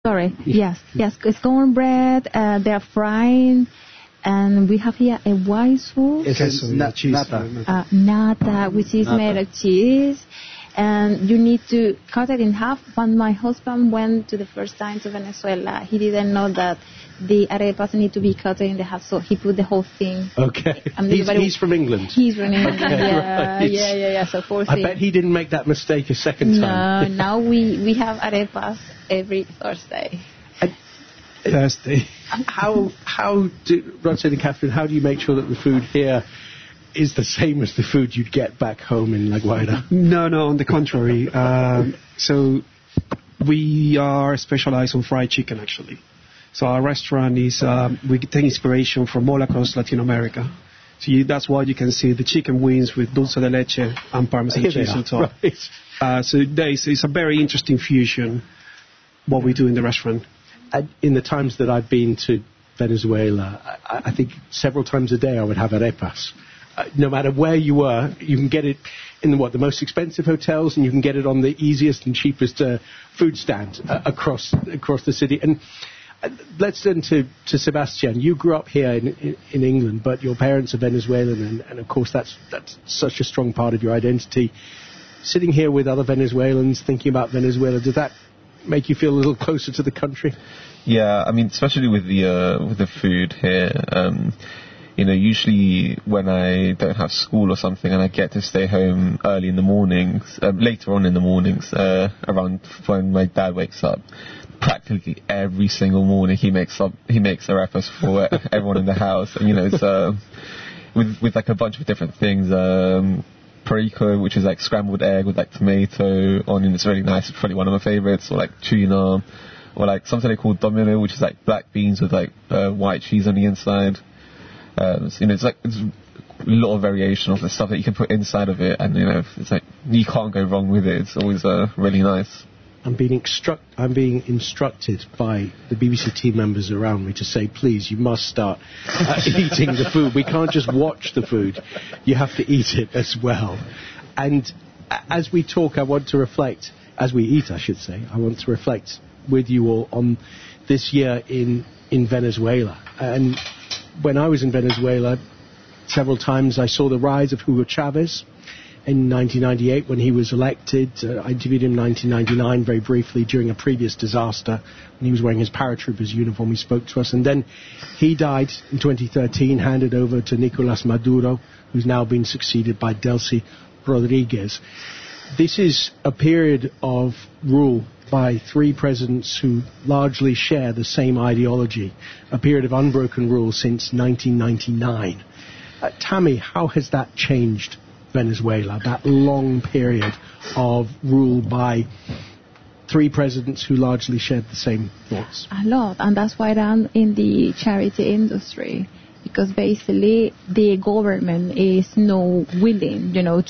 Sorry. Yes. It's cornbread. They're frying. And we have here a white sauce. It's nata. Nata, which is made of cheese. And you need to cut it in half. When my husband went to the first time to Venezuela, he didn't know that the arepas need to be cut in the half, so he put the whole thing. Okay. He's from England. He's from England. Okay, yeah, right. yeah. So I bet he didn't make that mistake a second time. No, now we have arepas every Thursday. Thursday. How do Roxanne and Catherine? How do you make sure that the food here is the same as the food you'd get back home in La Guaira? No, on the contrary. So we are specialized on fried chicken, actually. So our restaurant is, we take inspiration from all across Latin America. So that's why you can see the chicken wings with dulce de leche and Parmesan cheese on top. Right. So it's a very interesting fusion, what we do in the restaurant. In the times that I've been to Venezuela, I think several times a day I would have arepas. No matter where you were, you can get it in the most expensive hotels, and you can get it on the easiest and cheapest food stand across the city. And let's turn to Sebastian. You grew up here in England, but your parents are Venezuelan, and of course that's such a strong part of your identity. Sitting here with other Venezuelans, thinking about Venezuela, does that make you feel a little closer to the country? Yeah, I mean, especially with the food here. Usually when I don't have school or something and I get to stay home early in the mornings, later on in the mornings, around when my dad wakes up, practically every single morning he makes arepas for everyone in the house. And, it's with like a bunch of different things. Perico, which is like scrambled egg with like tomato, onion. It's really nice. It's probably one of my favorites. Or like tuna, or like something they call domino, which is like black beans with like white cheese on the inside. It's a lot of variation of the stuff that you can put inside of it, and it's like you can't go wrong with it. It's always really nice. I'm being instructed by the BBC team members around me to say, please, you must start eating the food. We can't just watch the food. You have to eat it as well. And as we talk, I want to reflect, as we eat, I should say, I want to reflect with you all on this year in Venezuela. And when I was in Venezuela, several times I saw the rise of Hugo Chavez. In 1998, when he was elected, I interviewed him in 1999 very briefly during a previous disaster when he was wearing his paratrooper's uniform. He spoke to us, and then he died in 2013, handed over to Nicolas Maduro, who's now been succeeded by Delcy Rodriguez. This is a period of rule by three presidents who largely share the same ideology, a period of unbroken rule since 1999. Tammy, how has that changed Venezuela, that long period of rule by three presidents who largely shared the same thoughts? A lot, and that's why I'm in the charity industry, because basically the government is not willing,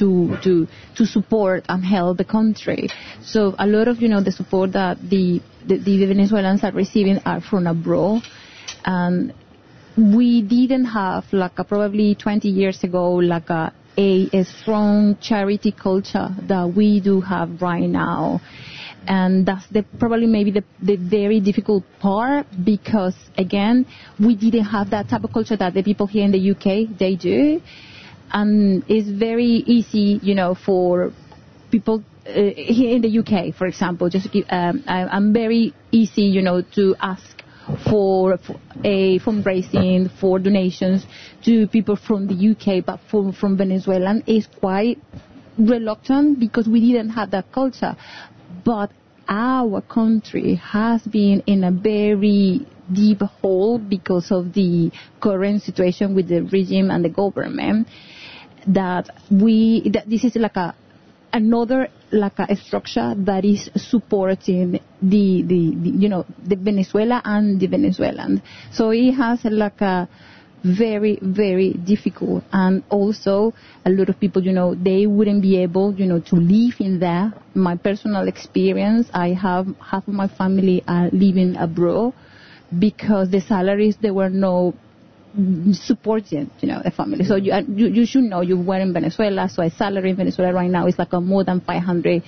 to support and help the country. So a lot of, the support that the Venezuelans are receiving are from abroad, and we didn't have probably 20 years ago a strong charity culture that we do have right now. And that's probably maybe the very difficult part, because again, we didn't have that type of culture that the people here in the UK, they do. And it's very easy, for people here in the UK, for example, just to give, I'm very easy, to ask for a fundraising, for donations to people from the UK, but from Venezuela is quite reluctant because we didn't have that culture. But our country has been in a very deep hole because of the current situation with the regime and the government, that this is another a structure that is supporting the Venezuela and the Venezuelans. So it has a very, very difficult, and also a lot of people, they wouldn't be able, to live in there. My personal experience, I have half of my family are living abroad because the salaries, they were no supporting, a family. So you should know you were in Venezuela. So a salary in Venezuela right now is like more than $500.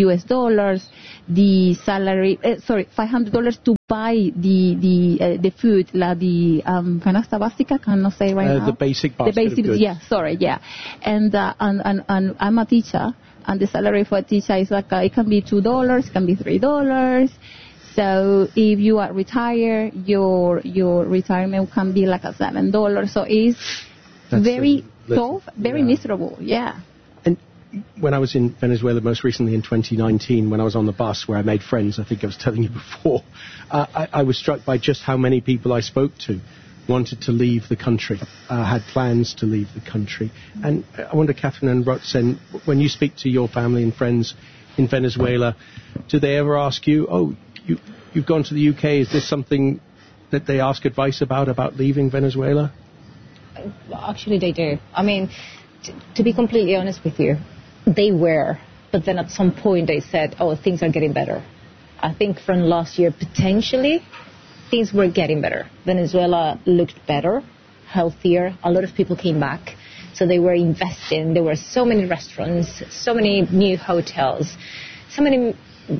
The salary, $500 to buy the food, the canasta básica, cannot say right now. The basic basket of goods. Yeah, sorry, yeah. And I'm a teacher, and the salary for a teacher is like it can be $2, it can be $3. So if you are retired, your retirement can be like $7. So that's very tough, very miserable. Yeah. And when I was in Venezuela most recently in 2019, when I was on the bus where I made friends, I think I was telling you before, I was struck by just how many people I spoke to wanted to leave the country, had plans to leave the country. And I wonder, Catherine and Roxanne, when you speak to your family and friends in Venezuela, do they ever ask you, you've gone to the UK, is this something that they ask advice about leaving Venezuela? Actually, they do. I mean, to be completely honest with you, they were. But then at some point they said, things are getting better. I think from last year, potentially, things were getting better. Venezuela looked better, healthier. A lot of people came back. So they were investing. There were so many restaurants, so many new hotels, so many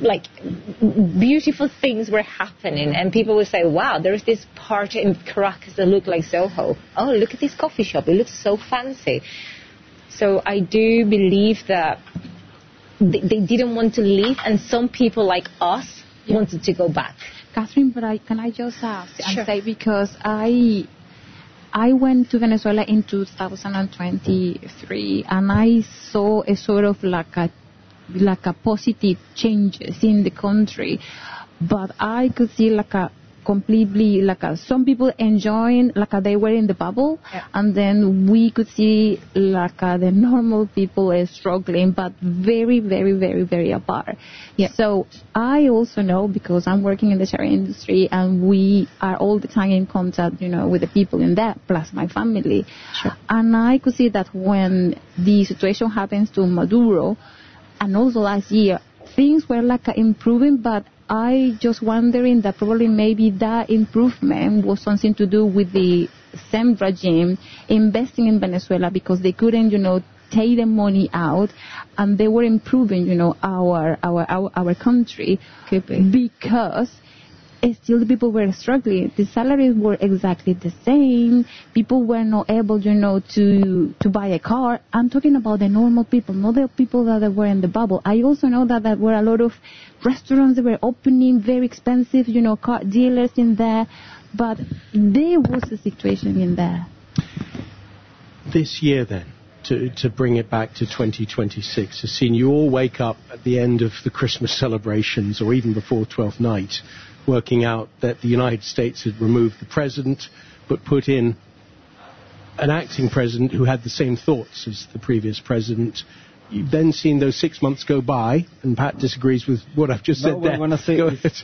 beautiful things were happening, and people would say, wow, there's this part in Caracas that looked like Soho. Oh, look at this coffee shop, it looks so fancy. So I do believe that they didn't want to leave, and some people like us wanted to go back. Catherine, but can I just ask and say, because I went to Venezuela in 2023, and I saw a sort of like a positive changes in the country, but I could see completely some people enjoying they were in the bubble, and then we could see the normal people struggling, but very, very, very, very apart. Yeah. So I also know, because I'm working in the charity industry, and we are all the time in contact, with the people in there, plus my family. Sure. And I could see that when the situation happens to Maduro, and also last year, things were improving, but I just wondering that probably maybe that improvement was something to do with the same regime investing in Venezuela, because they couldn't, take the money out, and they were improving, our country, because still the people were struggling. The salaries were exactly the same. People were not able, to buy a car. I'm talking about the normal people, not the people that were in the bubble. I also know that there were a lot of restaurants that were opening, very expensive, car dealers in there. But there was a situation in there. This year, then, to bring it back to 2026, has seen you all wake up at the end of the Christmas celebrations, or even before 12th night, working out that the United States had removed the president, but put in an acting president who had the same thoughts as the previous president. You've then seen those 6 months go by, and Pat disagrees with what I've just said there. What I want to say is,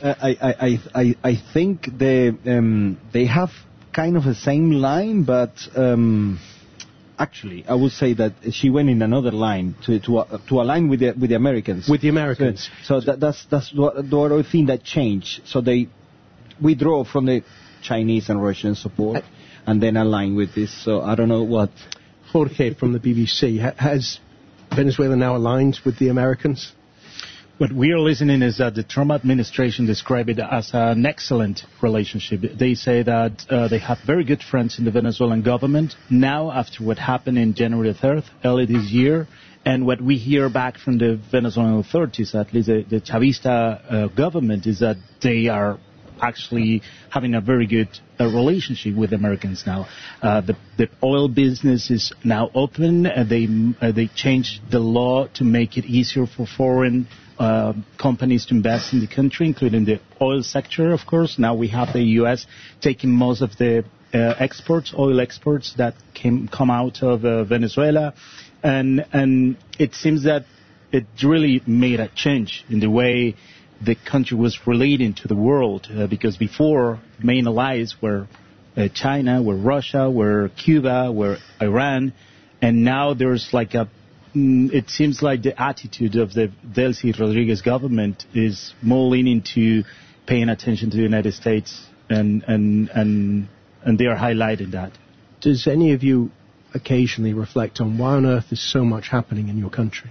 I think they have kind of the same line, but actually, I would say that she went in another line to align with the Americans. With the Americans. So that's what I think that changed. So they withdraw from the Chinese and Russian support, and then align with this. So I don't know what. Jorge from the BBC, has Venezuela now aligned with the Americans? What we are listening is that the Trump administration described it as an excellent relationship. They say that they have very good friends in the Venezuelan government. Now, after what happened in January 3rd, early this year, and what we hear back from the Venezuelan authorities, at least the Chavista government, is that they are actually having a very good relationship with Americans now. The oil business is now open. They changed the law to make it easier for foreign companies to invest in the country, including the oil sector, of course. Now we have the U.S. taking most of the oil exports that come out of Venezuela. And it seems that it really made a change in the way the country was relating to the world, because before main allies were China, were Russia, were Cuba, were Iran, and now there's it seems like the attitude of the Delcy Rodriguez government is more leaning to paying attention to the United States, and they are highlighting that. Does any of you occasionally reflect on why on earth is so much happening in your country?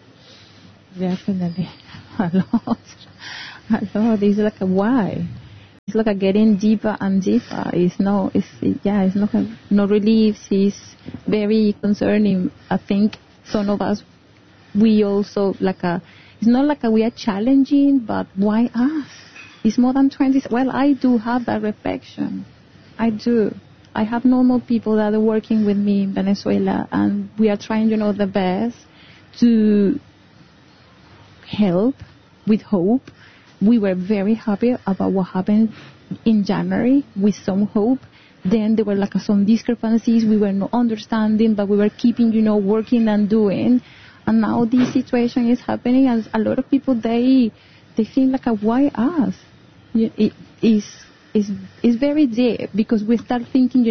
Definitely. A lot. It's like a why. It's like a getting deeper and deeper. It's not no relief. It's very concerning. I think some of us, we also it's not like we are challenging, but why us? It's more than 20. Well, I do have that reflection. I do. I have normal people that are working with me in Venezuela, and we are trying, the best to help with hope. We were very happy about what happened in January with some hope. Then there were some discrepancies. We were not understanding, but we were keeping, working and doing. And now this situation is happening, and a lot of people, they think why us? It is very deep, because we start thinking,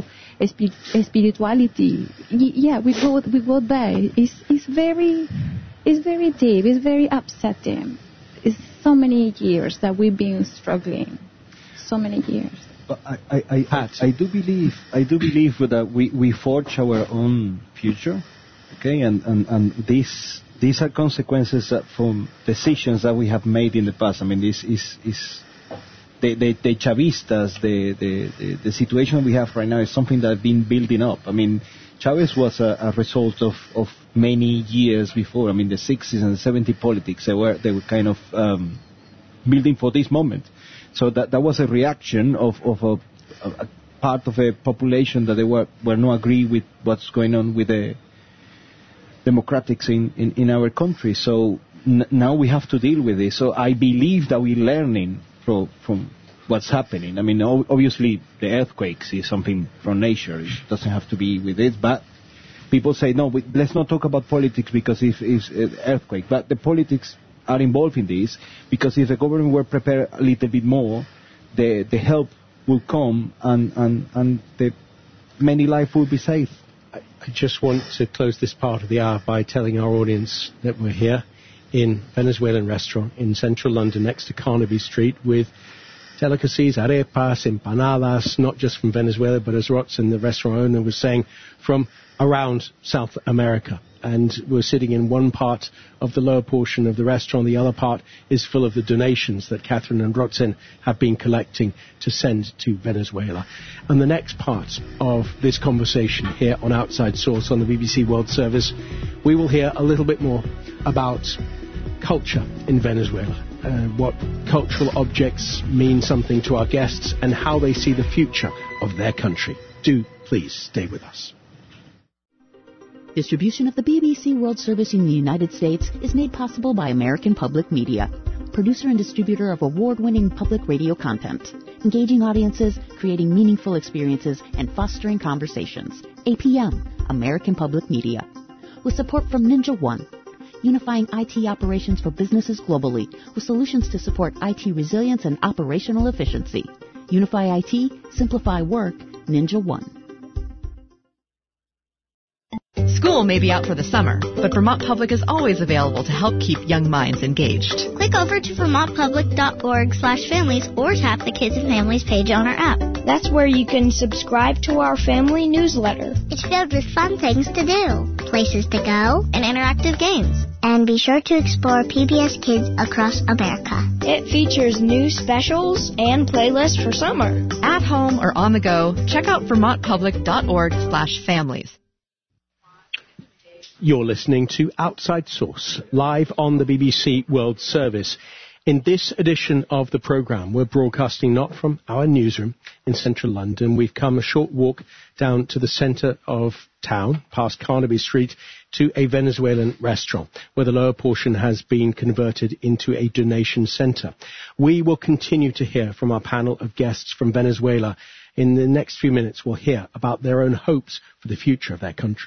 spirituality. Yeah, we go there. It's very deep. It's very upsetting. It's so many years that we've been struggling. So many years. But I do believe that we forge our own future. Okay, and these are consequences from decisions that we have made in the past. I mean, this is the Chavistas, the situation we have right now is something that has been building up. I mean, Chavez was a result of many years before. I mean, the 60s and the 70s politics, they were kind of building for this moment. So that was a reaction of a part of a population that they were not agree with what's going on with the democratics in our country. So now we have to deal with this. So I believe that we're learning from what's happening. I mean, obviously the earthquakes is something from nature. It doesn't have to be with it. But people say, no, let's not talk about politics because it's an earthquake. But the politics are involved in this, because if the government were prepared a little bit more, the help will come and the many lives will be saved. I just want to close this part of the hour by telling our audience that we're here in Venezuelan restaurant in central London next to Carnaby Street with delicacies, arepas, empanadas, not just from Venezuela, but as Roxanne, the restaurant owner, was saying, from around South America. And we're sitting in one part of the lower portion of the restaurant. The other part is full of the donations that Catherine and Roxanne have been collecting to send to Venezuela. And the next part of this conversation here on Outside Source on the BBC World Service, we will hear a little bit more about culture in Venezuela, what cultural objects mean something to our guests, and how they see the future of their country. Do please stay with us. Distribution of the BBC World Service in the United States is made possible by American Public Media, producer and distributor of award-winning public radio content, engaging audiences, creating meaningful experiences, and fostering conversations. APM, American Public Media. With support from Ninja One, unifying IT operations for businesses globally with solutions to support IT resilience and operational efficiency. Unify IT, simplify work, Ninja One. School may be out for the summer, but Vermont Public is always available to help keep young minds engaged. Click over to vermontpublic.org/families or tap the Kids and Families page on our app. That's where you can subscribe to our family newsletter. It's filled with fun things to do, places to go, and interactive games. And be sure to explore PBS Kids across America. It features new specials and playlists for summer. At home or on the go, check out vermontpublic.org/families. You're listening to Outside Source, live on the BBC World Service. In this edition of the programme, we're broadcasting not from our newsroom in central London. We've come a short walk down to the centre of town, past Carnaby Street, to a Venezuelan restaurant, where the lower portion has been converted into a donation centre. We will continue to hear from our panel of guests from Venezuela. In the next few minutes, we'll hear about their own hopes for the future of their country.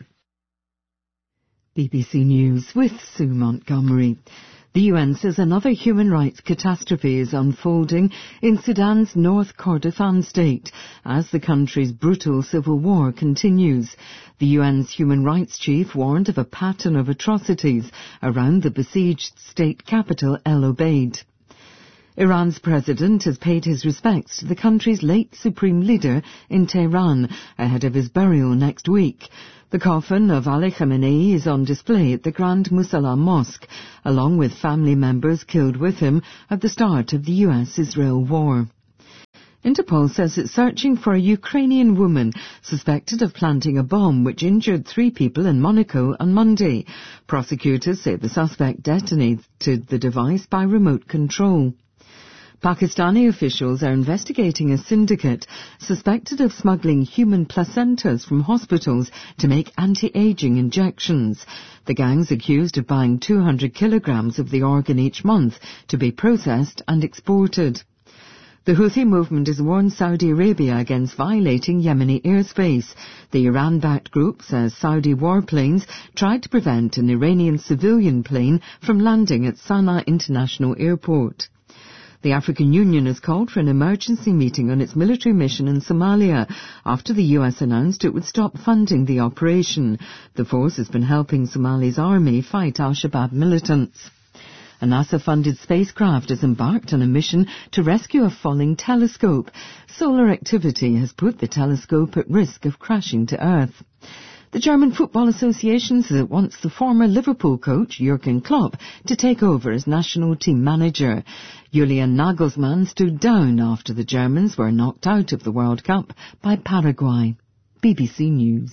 BBC News with Sue Montgomery. The UN says another human rights catastrophe is unfolding in Sudan's North Kordofan state as the country's brutal civil war continues. The UN's human rights chief warned of a pattern of atrocities around the besieged state capital El Obeid. Iran's president has paid his respects to the country's late supreme leader in Tehran ahead of his burial next week. The coffin of Ali Khamenei is on display at the Grand Musalla Mosque, along with family members killed with him at the start of the US-Israel war. Interpol says it's searching for a Ukrainian woman suspected of planting a bomb which injured 3 people in Monaco on Monday. Prosecutors say the suspect detonated the device by remote control. Pakistani officials are investigating a syndicate suspected of smuggling human placentas from hospitals to make anti-aging injections. The gang's accused of buying 200 kilograms of the organ each month to be processed and exported. The Houthi movement has warned Saudi Arabia against violating Yemeni airspace. The Iran-backed group says Saudi warplanes tried to prevent an Iranian civilian plane from landing at Sana'a International Airport. The African Union has called for an emergency meeting on its military mission in Somalia after the US announced it would stop funding the operation. The force has been helping Somali's army fight al-Shabaab militants. A NASA-funded spacecraft has embarked on a mission to rescue a falling telescope. Solar activity has put the telescope at risk of crashing to Earth. The German Football Association says it wants the former Liverpool coach, Jurgen Klopp, to take over as national team manager. Julian Nagelsmann stood down after the Germans were knocked out of the World Cup by Paraguay. BBC News.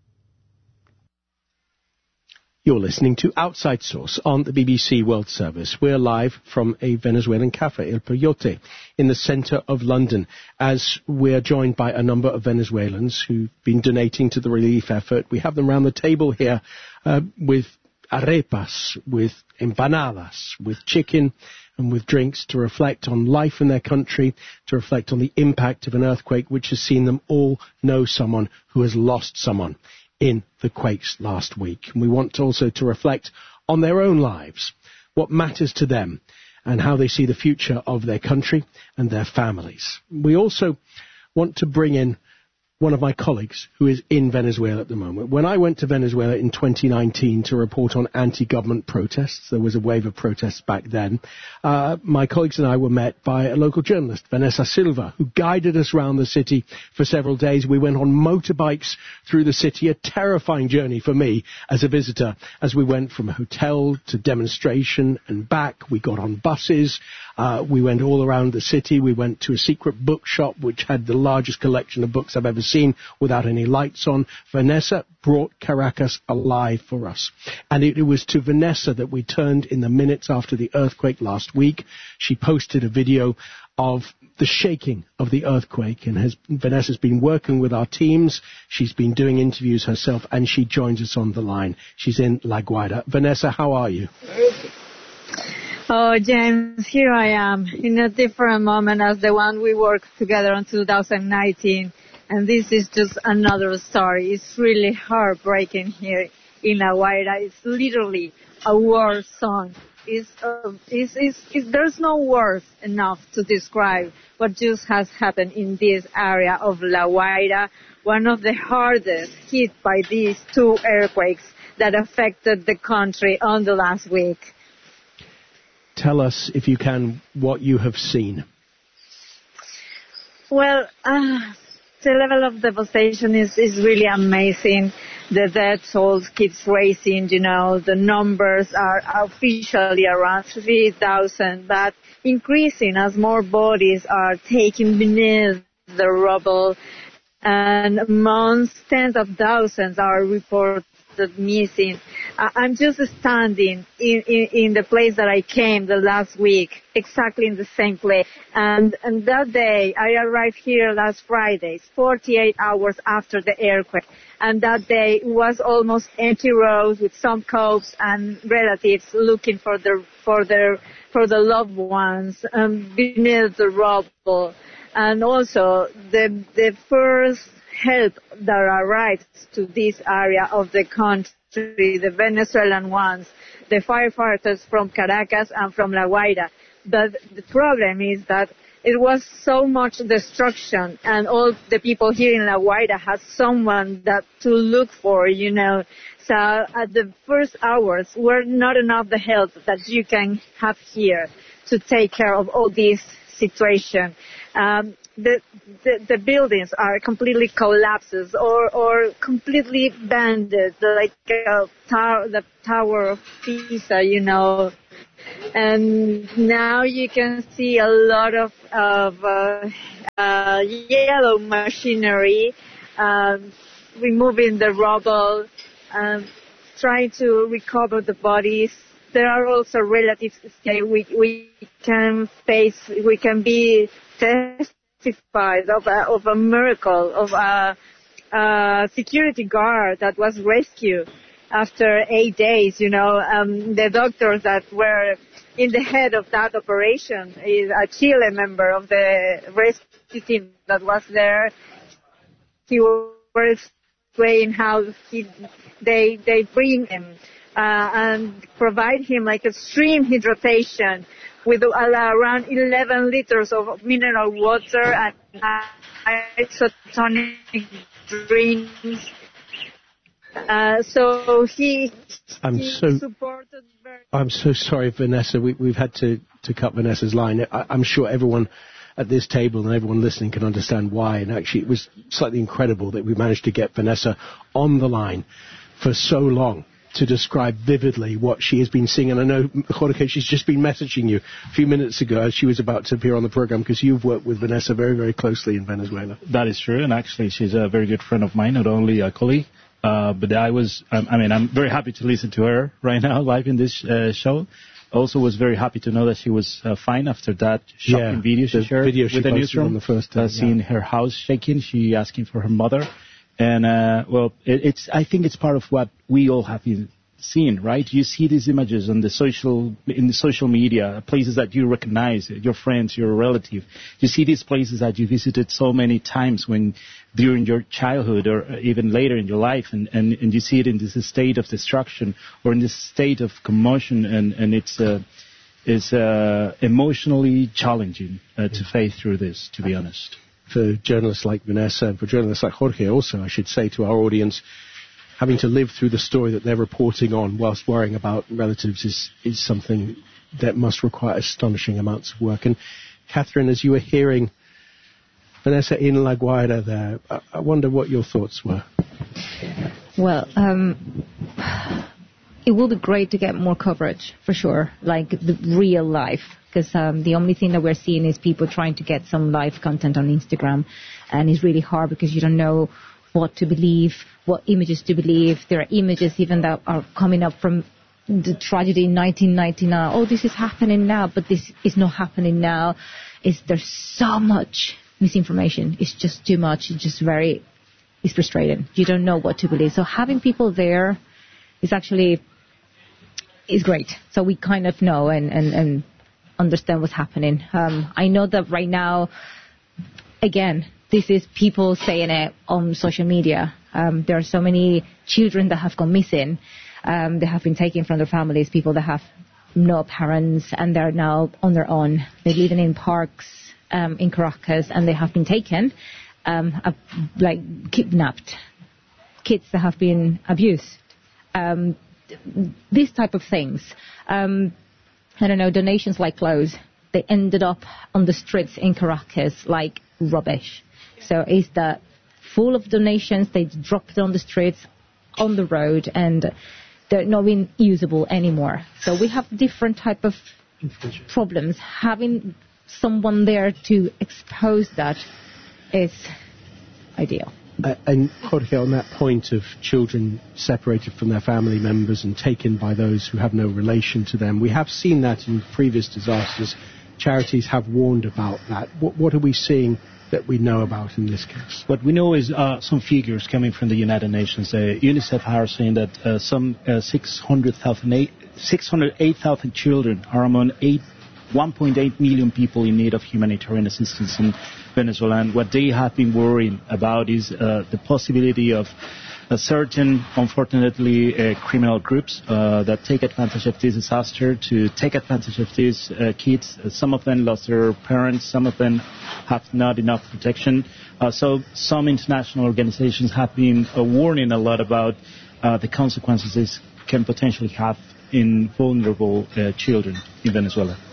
You're listening to Outside Source on the BBC World Service. We're live from a Venezuelan cafe, El Peyote, in the centre of London, as we're joined by a number of Venezuelans who've been donating to the relief effort. We have them round the table here with arepas, with empanadas, with chicken and with drinks to reflect on life in their country, to reflect on the impact of an earthquake which has seen them all know someone who has lost someone in the quakes last week. And we want also to reflect on their own lives, what matters to them, and how they see the future of their country and their families. We also want to bring in one of my colleagues who is in Venezuela at the moment. When I went to Venezuela in 2019 to report on anti-government protests, there was a wave of protests back then, my colleagues and I were met by a local journalist, Vanessa Silva, who guided us around the city for several days. We went on motorbikes through the city, a terrifying journey for me as a visitor, as we went from hotel to demonstration and back. We got on buses. We went all around the city. We went to a secret bookshop which had the largest collection of books I've ever seen without any lights on. Vanessa brought Caracas alive for us. And it was to Vanessa that we turned in the minutes after the earthquake last week. She posted a video of the shaking of the earthquake, and Vanessa's been working with our teams. She's been doing interviews herself, and she joins us on the line. She's in La Guaira. Vanessa, how are you? Oh, James, here I am in a different moment as the one we worked together in 2019. And this is just another story. It's really heartbreaking here in La Guaira. It's literally a war zone. There's no words enough to describe what just has happened in this area of La Guaira, one of the hardest hit by these 2 earthquakes that affected the country on the last week. Tell us, if you can, what you have seen. Well, the level of devastation is really amazing. The death toll keeps rising, the numbers are officially around 3,000, but increasing as more bodies are taken beneath the rubble, and amongst tens of thousands are reported missing. I'm just standing in the place that I came the last week, exactly in the same place. And that day, I arrived here last Friday, 48 hours after the earthquake. And that day was almost empty roads with some cops and relatives looking for the loved ones beneath the rubble. And also the first help that arrived to this area of the country, the Venezuelan ones, the firefighters from Caracas and from La Guaira. But the problem is that it was so much destruction, and all the people here in La Guaira had someone to look for, So at the first hours were not enough the help that you can have here. to take care of all this situation. The buildings are completely collapses or completely banded, like the Tower of Pisa, And now you can see a lot of yellow machinery removing the rubble, trying to recover the bodies. There are also relatives say we can be testified of a miracle of a security guard that was rescued after 8 days. The doctors that were in the head of that operation is a Chile member of the rescue team that was there. He was explaining how they bring him and provide him like extreme hydration with around 11 liters of mineral water and isotonic drinks. So he supported very... I'm so sorry, Vanessa. We've had to cut Vanessa's line. I'm sure everyone at this table and everyone listening can understand why. And actually, it was slightly incredible that we managed to get Vanessa on the line for so long to describe vividly what she has been seeing. And I know, Jorge, she's just been messaging you a few minutes ago as she was about to appear on the program, because you've worked with Vanessa very, very closely in Venezuela. That is true, and actually she's a very good friend of mine, not only a colleague. But I'm very happy to listen to her right now live in this show. Also was very happy to know that she was fine after that shocking video she shared with the newsroom. On the first seeing her house shaking, she asking for her mother. And, I think it's part of what we all have been seeing, right? You see these images in the social media, places that you recognize, your friends, your relative. You see these places that you visited so many times during your childhood or even later in your life, and you see it in this state of destruction or in this state of commotion, and it's emotionally challenging to face through this, to be honest. For journalists like Vanessa and for journalists like Jorge also, I should say to our audience, having to live through the story that they're reporting on whilst worrying about relatives is something that must require astonishing amounts of work. And Catherine, as you were hearing Vanessa in La Guaira there, I wonder what your thoughts were. Well, it will be great to get more coverage, for sure, like the real life, because the only thing that we're seeing is people trying to get some live content on Instagram, and it's really hard because you don't know what to believe, what images to believe. There are images even that are coming up from the tragedy in 1999. Oh, this is happening now, but this is not happening now. There's so much misinformation. It's just too much. It's frustrating. You don't know what to believe. So having people there is great. So we kind of know and understand what's happening. I know that right now, again, this is people saying it on social media. There are so many children that have gone missing. They have been taken from their families, people that have no parents, and they're now on their own. They're living in parks in Caracas, and they have been taken, kidnapped. Kids that have been abused. These type of things. I don't know, donations like clothes. They ended up on the streets in Caracas like rubbish. So is that full of donations? They dropped it on the streets, on the road, and they're not being usable anymore. So we have different type of problems. Having someone there to expose that is ideal. And Jorge, on that point of children separated from their family members and taken by those who have no relation to them, we have seen that in previous disasters. Charities have warned about that. What are we seeing that we know about in this case? What we know is some figures coming from the United Nations. UNICEF are saying that some 608,000 children are among 1.8 million people in need of humanitarian assistance in Venezuela. And what they have been worrying about is the possibility of certain, unfortunately, criminal groups that take advantage of this disaster to take advantage of these kids. Some of them lost their parents. Some of them have not enough protection. So some international organizations have been warning a lot about the consequences this can potentially have in vulnerable children in Venezuela.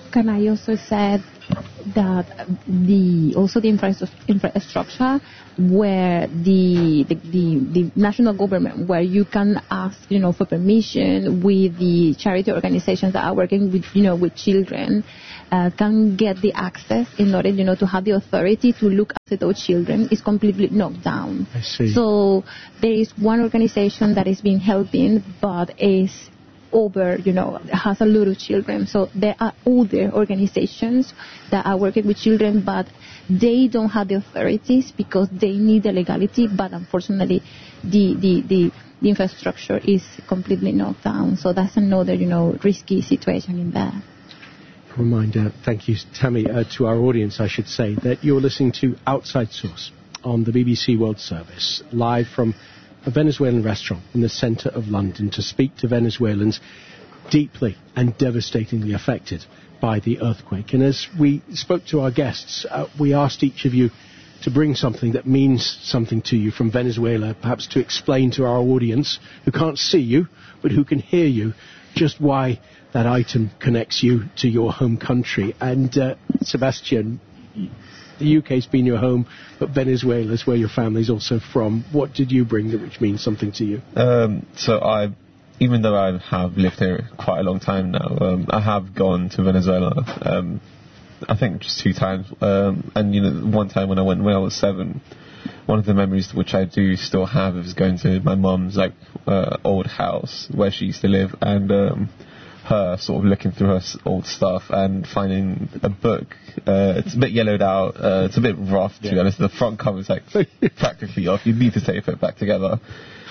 can I also say that the infrastructure where the national government, where you can ask, for permission with the charity organizations that are working with, with children, can get the access in order, to have the authority to look after those children, is completely knocked down. I see. So there is one organization that is being helping, but is has a lot of children. So there are other organizations that are working with children, but they don't have the authorities because they need the legality, but unfortunately the infrastructure is completely knocked down. So that's another, risky situation in there. Reminder, thank you, Tammy, to our audience, I should say, that you're listening to Outside Source on the BBC World Service, live from a Venezuelan restaurant in the centre of London to speak to Venezuelans deeply and devastatingly affected by the earthquake. And as we spoke to our guests, we asked each of you to bring something that means something to you from Venezuela, perhaps to explain to our audience, who can't see you, but who can hear you, just why that item connects you to your home country. And Sebastian, the UK's been your home, but Venezuela's where your family's also from. What did you bring which means something to you? So even though I have lived here quite a long time now, I have gone to Venezuela, I think just 2 times. And, one time when I went when I was 7, one of the memories which I do still have is going to my mum's, old house where she used to live, and her sort of looking through her old stuff and finding a book. It's a bit yellowed out. It's a bit rough, to be honest. The front cover is practically off. You need to tape it back together.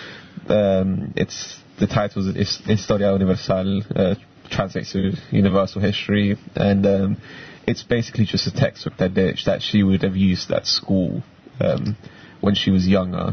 The title is Historia Universal, translates to Universal History, and it's basically just a textbook that she would have used at school when she was younger.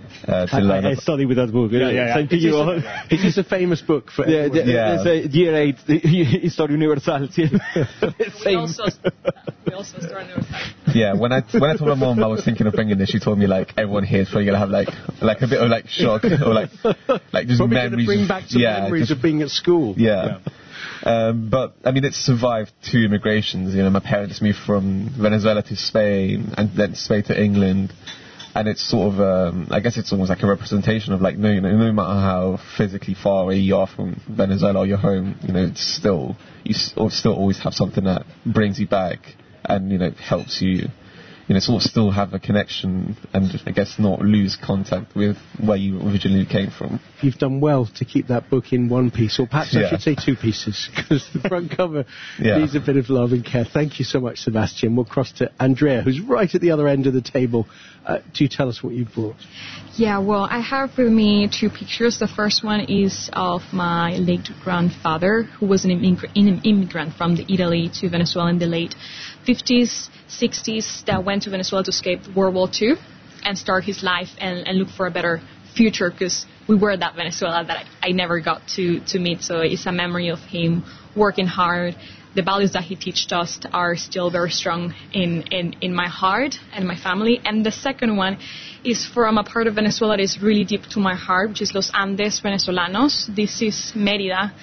I studied with that book. Same to you. It is a famous book for everyone. There's a year 8 Historia Universal. We also Historia Universal. Yeah, when I told my mom I was thinking of bringing this, she told me everyone here is probably gonna have a bit of shock or just probably memories. Bring back some memories of being at school. Yeah. But I mean, it's survived 2 immigrations. My parents moved from Venezuela to Spain, and then Spain to England. And it's sort of, I guess it's almost like a representation of no matter how physically far away you are from Venezuela or your home, it's still, you still always have something that brings you back and, helps you, sort of still have a connection and I guess not lose contact with where you originally came from. You've done well to keep that book in one piece, or perhaps I should say 2 pieces, because the front cover needs a bit of love and care. Thank you so much, Sebastian. We'll cross to Andrea, who's right at the other end of the table. Do tell us what you brought. Yeah, well, I have with me 2 pictures. The first one is of my late grandfather, who was an immigrant from Italy to Venezuela in the late 50s, 60s, that went to Venezuela to escape World War II and start his life and look for a better future, because we were that Venezuela that I never got to meet. So it's a memory of him working hard. The values that he taught us are still very strong in my heart and my family. And the second one is from a part of Venezuela that is really deep to my heart, which is Los Andes Venezolanos. This is Mérida.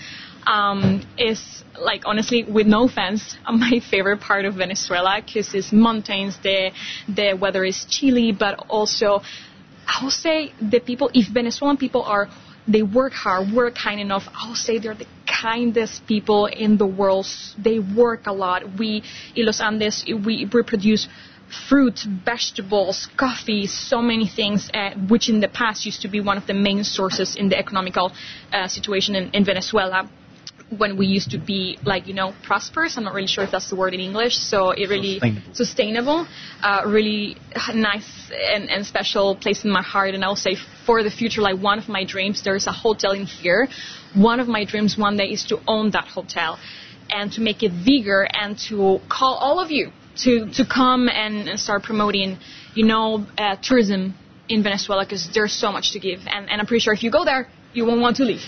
Is honestly, with no offense, my favorite part of Venezuela, because it's mountains, the weather is chilly, but also I will say the people, if Venezuelan people they work hard, work kind enough, I will say they're the kindest people in the world. They work a lot. In Los Andes, we produce fruit, vegetables, coffee, so many things, which in the past used to be one of the main sources in the economical situation in Venezuela, when we used to be prosperous. I'm not really sure if that's the word in English. So it really sustainable, really nice and special place in my heart. And I'll say for the future, one of my dreams, there's a hotel in here. One of my dreams one day is to own that hotel and to make it bigger and to call all of you to come and start promoting, tourism in Venezuela, because there's so much to give. And I'm pretty sure if you go there, you won't want to leave.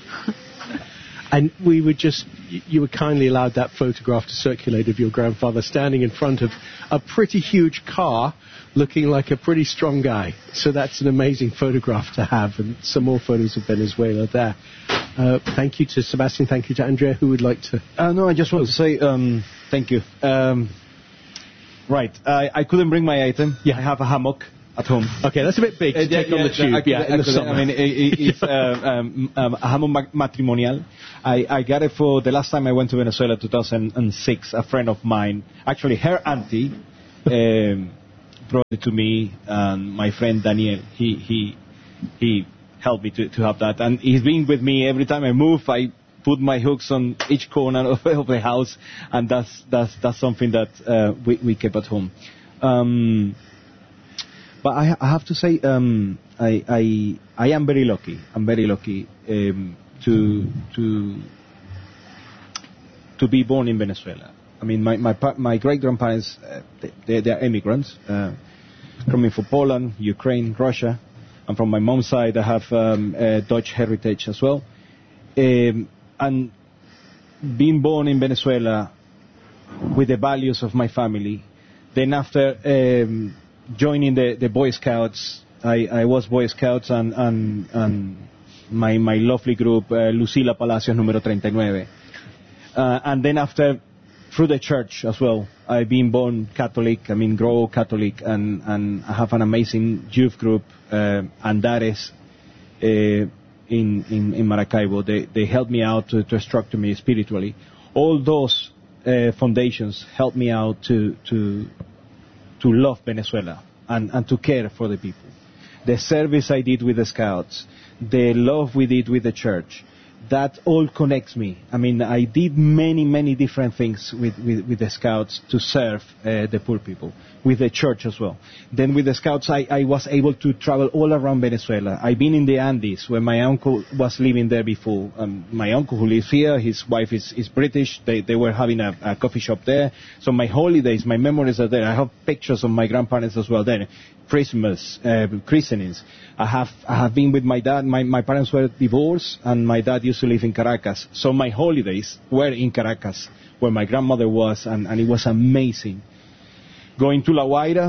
And you were kindly allowed that photograph to circulate of your grandfather standing in front of a pretty huge car, looking like a pretty strong guy. So that's an amazing photograph to have, and some more photos of Venezuela there. Thank you to Sebastian. Thank you to Andrea. Who would like to? No, I just want to say thank you. Right, I couldn't bring my item. Yeah, I have a hammock at home. Okay, that's a bit big to take on the tube. In the summer. I mean, it's a hammock matrimonial. I got it for the last time I went to Venezuela, 2006. A friend of mine, actually her auntie, brought it to me, and my friend Daniel, he helped me to have that, and he's been with me every time I move. I put my hooks on each corner of the house, and that's something that we keep at home. But I have to say, I am very lucky. I'm very lucky to be born in Venezuela. I mean, my great grandparents, they are immigrants coming from Poland, Ukraine, Russia, and from my mom's side, I have Dutch heritage as well. And being born in Venezuela with the values of my family, then after joining the Boy Scouts, I was Boy Scouts, and my lovely group, Lucila Palacios, número 39. And then after, through the church as well, I've been born Catholic, grow Catholic, and I have an amazing youth group, Andares, in Maracaibo. They helped me out to structure me spiritually. All those foundations helped me out to love Venezuela and to care for the people. The service I did with the Scouts, the love we did with the church, that all connects me. I mean, I did many different things with the Scouts to serve the poor people, with the church as well. Then with the Scouts, I was able to travel all around Venezuela. I've been in the Andes, where my uncle was living there before. My uncle who lives here, his wife is British. They were having a coffee shop there. So my holidays, my memories are there. I have pictures of my grandparents as well there. Christmas, christenings. I have been with my dad. My parents were divorced, and my dad used to live in Caracas. So my holidays were in Caracas, where my grandmother was, and it was amazing. Going to La Guaira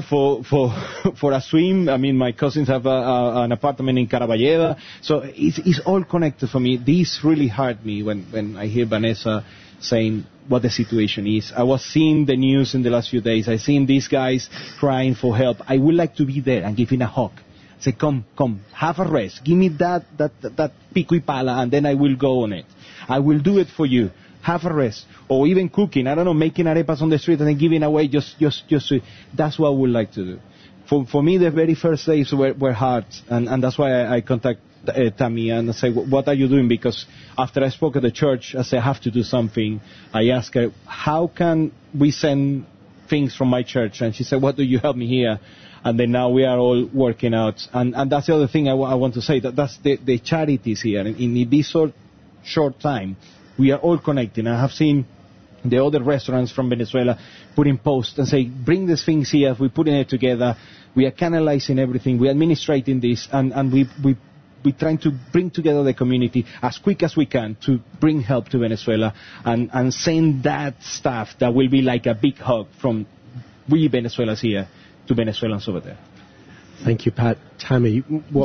for a swim. I mean, my cousins have an apartment in Caraballeda. So it's all connected for me. This really hurt me when I hear Vanessa saying what the situation is. I was seeing the news in the last few days. I seen these guys crying for help. I would like to be there and give him a hug. Say, come, have a rest. Give me that pico y pala, and then I will go on it. I will do it for you. Have a rest. Or even cooking, I don't know, making arepas on the street and then giving away just that's what I would like to do. For me, the very first days were hard, and that's why I contact Tammy and I say, what are you doing? Because after I spoke at the church, I said, I have to do something. I asked her, how can we send things from my church? And she said, what do you help me here? And then now we are all working out. And that's the other thing I want to say, that's the charities here. In this short time, we are all connecting. I have seen the other restaurants from Venezuela putting posts and say, bring these things here, we're putting it together, we are canalizing everything, we're administrating this, and we're trying to bring together the community as quick as we can to bring help to Venezuela and send that stuff that will be like a big hug from we Venezuelans here to Venezuelans over there. Thank you, Pat. Tammy,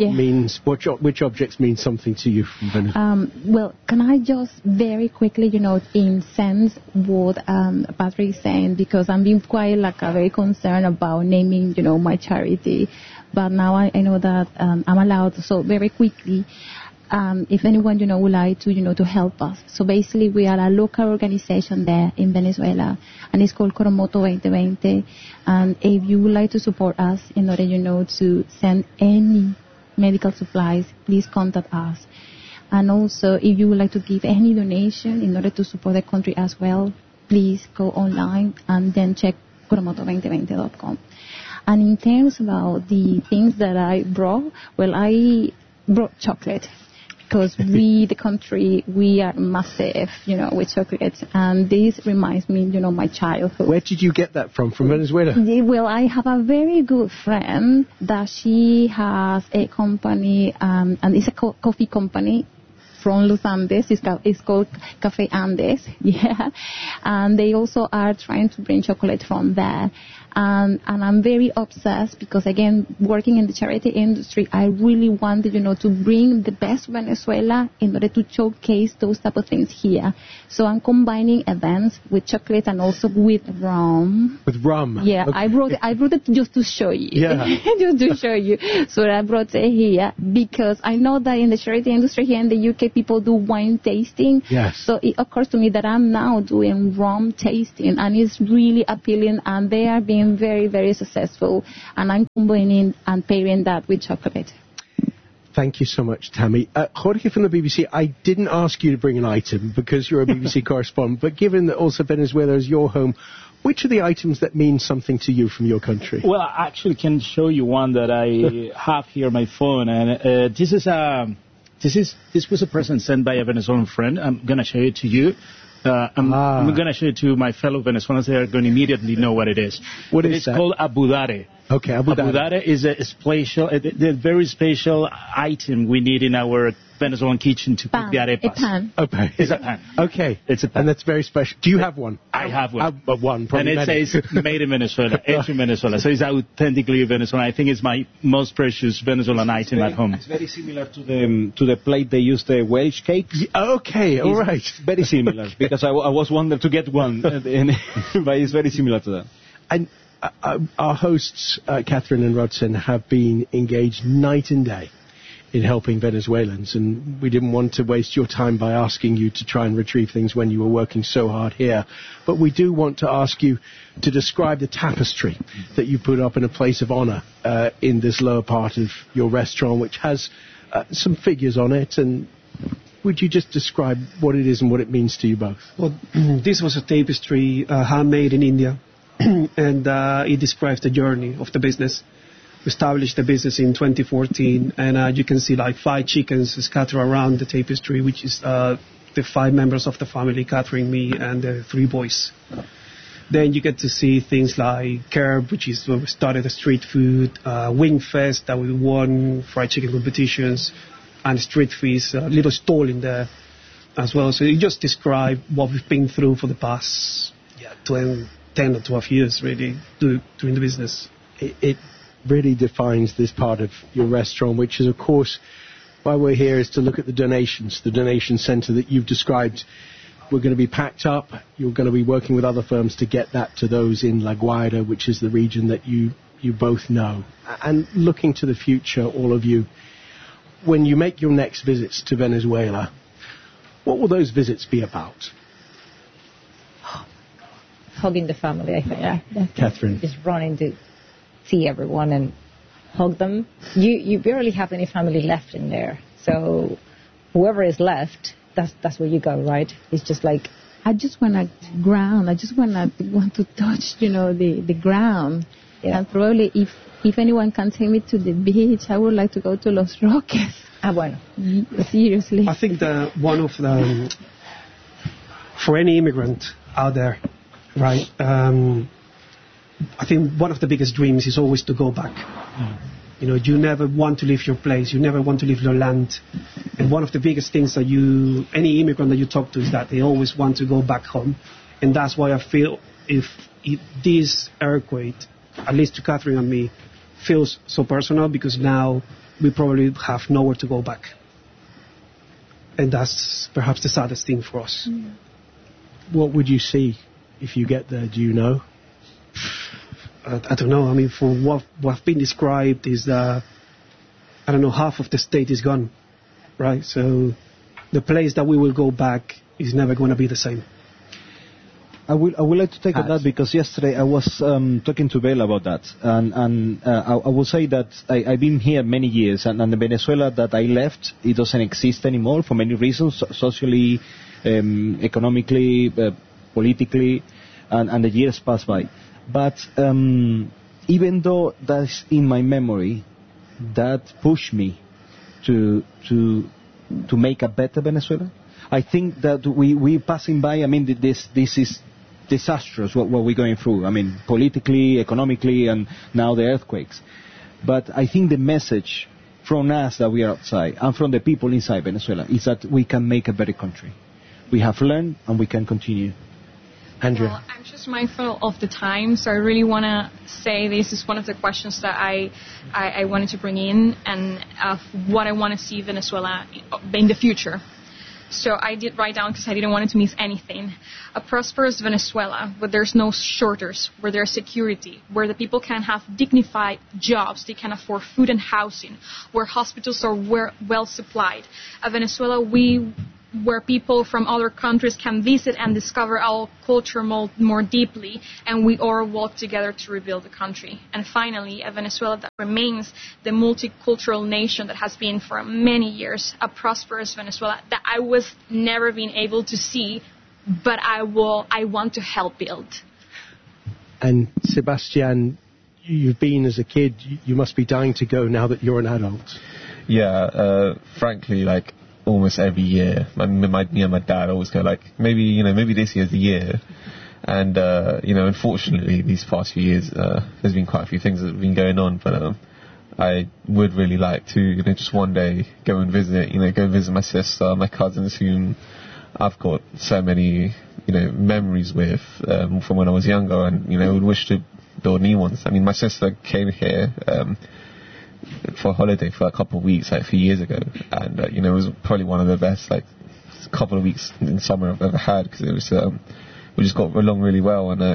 which objects mean something to you from Venezuela? Well, can I just very quickly, in sense what Patrick is saying, because I'm being quite very concerned about naming, my charity. But now I know that I'm allowed. So very quickly, if anyone, would like to help us. So basically, we are a local organization there in Venezuela, and it's called Coromoto 2020. And if you would like to support us in order, to send any medical supplies, please contact us. And also, if you would like to give any donation in order to support the country as well, please go online and then check coromoto2020.com. And in terms about the things that I brought, well, I brought chocolate. Because the country, we are massive, with chocolate. And this reminds me, my childhood. Where did you get that from Venezuela? Well, I have a very good friend that she has a company, and it's a coffee company from Los Andes. It's called Café Andes, yeah. And they also are trying to bring chocolate from there. And I'm very obsessed because, again, working in the charity industry, I really wanted, to bring the best Venezuela in order to showcase those type of things here. So I'm combining events with chocolate and also with rum. With rum? Yeah, okay. I brought it just to show you. Yeah. Just to show you. So I brought it here because I know that in the charity industry here in the UK, people do wine tasting. Yes. So it occurs to me that I'm now doing rum tasting, and it's really appealing, and they are being very, very successful. And I'm combining and pairing that with chocolate. Thank you so much, Tammy. Jorge from the BBC, I didn't ask you to bring an item because you're a BBC correspondent, but given that also Venezuela is your home, which are the items that mean something to you from your country? Well, I actually can show you one that I have here on my phone, and this was a present sent by a Venezuelan friend. I'm going to show it to you. I'm going to show it to my fellow Venezuelans. They are going to immediately know what it is. What is that? It's called abudare. Okay, abudare. Abudare is a very special item we need in our Venezuelan kitchen to cook the arepas. A pan. Okay. It's a pan. Okay. It's a pan. And that's very special. Do you have one? I have one. One, probably. And it says made in Venezuela, aged in Venezuela. So it's authentically Venezuelan. I think it's my most precious Venezuelan item at home. It's very similar to the plate they use the Welsh cakes. Okay, all right. Very similar, because I was wondering to get one, but it's very similar to that. And our hosts, Catherine and Rodson, have been engaged night and day in helping Venezuelans, and we didn't want to waste your time by asking you to try and retrieve things when you were working so hard here. But we do want to ask you to describe the tapestry that you put up in a place of honor in this lower part of your restaurant, which has some figures on it. And would you just describe what it is and what it means to you both? Well, this was a tapestry handmade in India, and it describes the journey of the business. We established the business in 2014, and you can see like 5 chickens scattered around the tapestry, which is the 5 members of the family, Catherine, me, and the 3 boys. Then you get to see things like Curb, which is where we started the street food, Wing Fest, that we won fried chicken competitions, and Street Feast, a little stall in there as well. So you just describe what we've been through for the past 10 or 12 years, really, doing the business. It really defines this part of your restaurant, which is, of course, why we're here, is to look at the donations, the donation centre that you've described. We're going to be packed up. You're going to be working with other firms to get that to those in La Guaira, which is the region that you both know. And looking to the future, all of you, when you make your next visits to Venezuela, what will those visits be about? Hugging the family, I think. Yeah, Catherine. Just running to see everyone and hug them. You barely have any family left in there. So whoever is left, that's where you go, right? It's just like, I just want to ground. I just want to touch, the ground. Yeah. And probably if anyone can take me to the beach, I would like to go to Los Roques. Bueno. Seriously. I think that one of the, for any immigrant out there, right, I think one of the biggest dreams is always to go back. You never want to leave your place. You never want to leave your land. And one of the biggest things that any immigrant that you talk to is that they always want to go back home. And that's why I feel if this earthquake, at least to Catherine and me, feels so personal, because now we probably have nowhere to go back. And that's perhaps the saddest thing for us. What would you see if you get there? Do you know? I don't know. I mean, for what's been described is that, I don't know, half of the state is gone, right? So the place that we will go back is never going to be the same. I would like to take on that, because yesterday I was talking to Bella about that, and I will say that I've been here many years, and the Venezuela that I left, it doesn't exist anymore for many reasons, socially, economically, politically, and the years pass by. But even though that's in my memory, that pushed me to make a better Venezuela. I think that we passing by. I mean, this is disastrous what we're going through. I mean, politically, economically, and now the earthquakes. But I think the message from us that we are outside and from the people inside Venezuela is that we can make a better country. We have learned and we can continue. Andrea. Well, I'm just mindful of the time, so I really want to say this is one of the questions that I wanted to bring in, and of what I want to see Venezuela in the future. So I did write down, because I didn't want it to miss anything. A prosperous Venezuela, where there's no shortage, where there's security, where the people can have dignified jobs, they can afford food and housing, where hospitals are well supplied. A Venezuela where people from other countries can visit and discover our culture more deeply, and we all work together to rebuild the country. And finally, a Venezuela that remains the multicultural nation that has been for many years, a prosperous Venezuela that I was never been able to see, but I want to help build. And Sebastian, you've been as a kid, you must be dying to go now that you're an adult. Yeah, frankly, like, almost every year, me and my dad always go like, maybe this year's the year. And unfortunately, these past few years, there's been quite a few things that have been going on. But I would really like to, just one day go and visit my sister, my cousins, whom I've got so many, memories with from when I was younger, and would wish to build new ones. I mean, my sister came here for a holiday for a couple of weeks, like a few years ago, and it was probably one of the best couple of weeks in summer I've ever had, because it was we just got along really well, and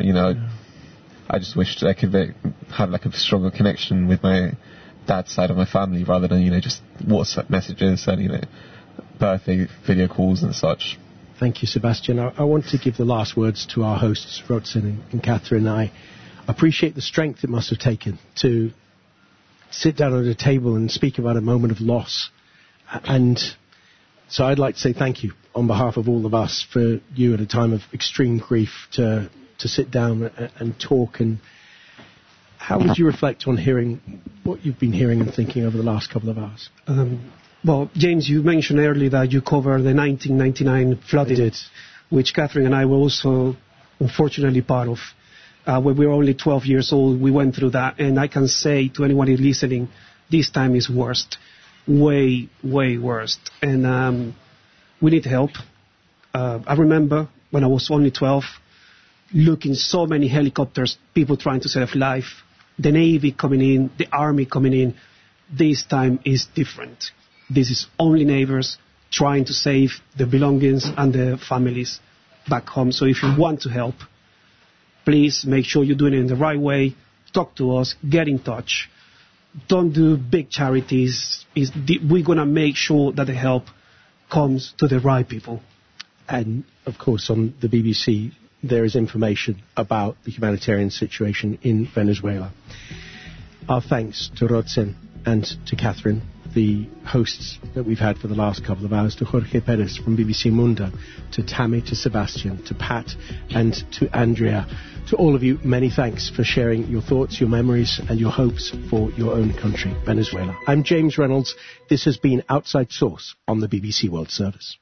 I just wished I could have a stronger connection with my dad's side of my family, rather than just WhatsApp messages and birthday video calls and such. Thank you, Sebastian. I want to give the last words to our hosts, Rodzin and Catherine. I appreciate the strength it must have taken to sit down at a table and speak about a moment of loss. And so I'd like to say thank you on behalf of all of us for you at a time of extreme grief to sit down and talk. And how would you reflect on hearing what you've been hearing and thinking over the last couple of hours? Well, James, you mentioned earlier that you covered the 1999 flooding, which Catherine and I were also unfortunately part of. When we were only 12 years old, we went through that, and I can say to anyone who's listening, this time is worst, way, way worst, and we need help. I remember when I was only 12, looking so many helicopters, people trying to save life, the Navy coming in, the Army coming in. This time is different. This is only neighbors trying to save the belongings and the families back home. So if you want to help, please make sure you're doing it in the right way. Talk to us. Get in touch. Don't do big charities. We're going to make sure that the help comes to the right people. And, of course, on the BBC, there is information about the humanitarian situation in Venezuela. Our thanks to Rodzin and to Catherine, the hosts that we've had for the last couple of hours, to Jorge Perez from BBC Mundo, to Tammy, to Sebastian, to Pat, and to Andrea. To all of you, many thanks for sharing your thoughts, your memories, and your hopes for your own country, Venezuela. I'm James Reynolds. This has been Outside Source on the BBC World Service.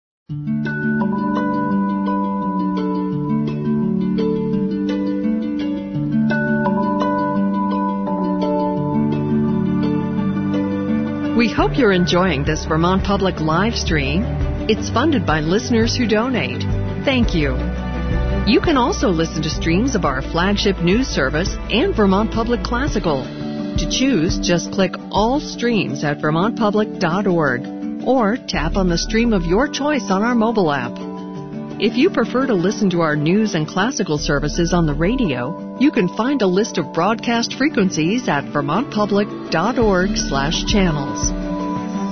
We hope you're enjoying this Vermont Public live stream. It's funded by listeners who donate. Thank you. You can also listen to streams of our flagship news service and Vermont Public Classical. To choose, just click All Streams at vermontpublic.org or tap on the stream of your choice on our mobile app. If you prefer to listen to our news and classical services on the radio, you can find a list of broadcast frequencies at vermontpublic.org/channels.